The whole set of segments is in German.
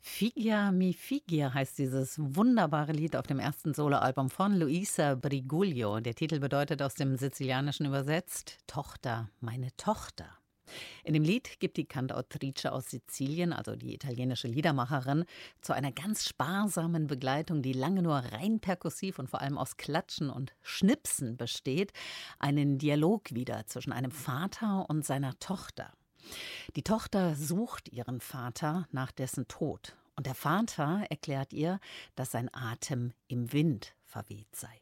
Figia mi Figia heißt dieses wunderbare Lied auf dem ersten Soloalbum von Luisa Briguglio. Der Titel bedeutet aus dem Sizilianischen übersetzt Tochter, meine Tochter. In dem Lied gibt die Cantautrice aus Sizilien, also die italienische Liedermacherin, zu einer ganz sparsamen Begleitung, die lange nur rein perkussiv und vor allem aus Klatschen und Schnipsen besteht, einen Dialog wieder zwischen einem Vater und seiner Tochter. Die Tochter sucht ihren Vater nach dessen Tod. Und der Vater erklärt ihr, dass sein Atem im Wind verweht sei.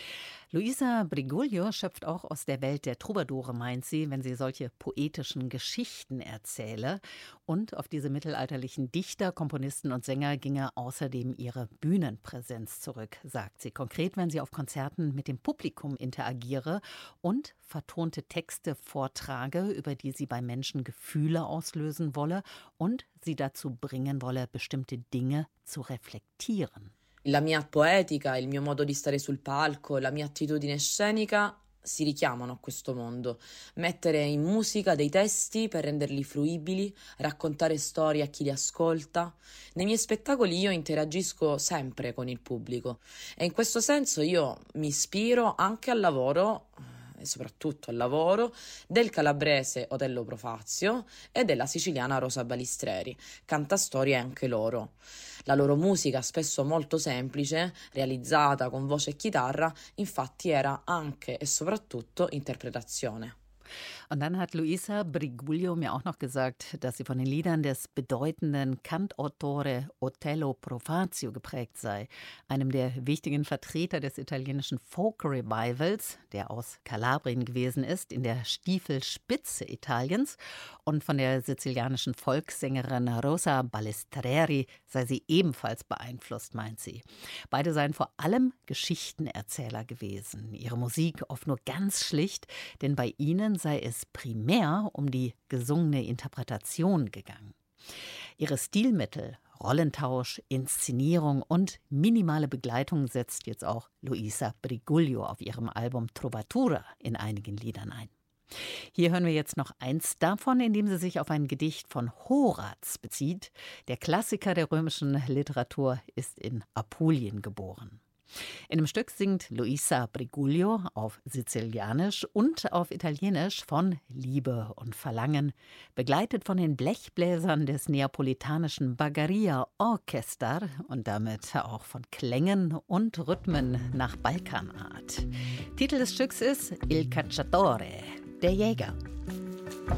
Luisa Briguglio schöpft auch aus der Welt der Troubadoure, meint sie, wenn sie solche poetischen Geschichten erzähle. Und auf diese mittelalterlichen Dichter, Komponisten und Sänger ginge außerdem ihre Bühnenpräsenz zurück, sagt sie. Konkret, wenn sie auf Konzerten mit dem Publikum interagiere und vertonte Texte vortrage, über die sie bei Menschen Gefühle auslösen wolle und sie dazu bringen wolle, bestimmte Dinge zu reflektieren. La mia poetica, il mio modo di stare sul palco, la mia attitudine scenica si richiamano a questo mondo. Mettere in musica dei testi per renderli fruibili, raccontare storie a chi li ascolta. Nei miei spettacoli io interagisco sempre con il pubblico e in questo senso io mi ispiro anche al lavoro e soprattutto al lavoro del calabrese Otello Profazio e della siciliana Rosa Balistreri, cantastorie anche loro. La loro musica, spesso molto semplice, realizzata con voce e chitarra, infatti era anche e soprattutto interpretazione. Und dann hat Luisa Briguglio mir auch noch gesagt, dass sie von den Liedern des bedeutenden Cantautore Otello Profazio geprägt sei, einem der wichtigen Vertreter des italienischen Folk-Revivals, der aus Kalabrien gewesen ist, in der Stiefelspitze Italiens. Und von der sizilianischen Volkssängerin Rosa Balistreri sei sie ebenfalls beeinflusst, meint sie. Beide seien vor allem Geschichtenerzähler gewesen. Ihre Musik oft nur ganz schlicht, denn bei ihnen sei es primär um die gesungene Interpretation gegangen. Ihre Stilmittel, Rollentausch, Inszenierung und minimale Begleitung setzt jetzt auch Luisa Briguglio auf ihrem Album Trovatura in einigen Liedern ein. Hier hören wir jetzt noch eins davon, in dem sie sich auf ein Gedicht von Horaz bezieht. Der Klassiker der römischen Literatur ist in Apulien geboren. In dem Stück singt Luisa Briguglio auf Sizilianisch und auf Italienisch von Liebe und Verlangen, begleitet von den Blechbläsern des neapolitanischen Baggaria Orchester und damit auch von Klängen und Rhythmen nach Balkanart. Titel des Stücks ist Il Cacciatore, der Jäger.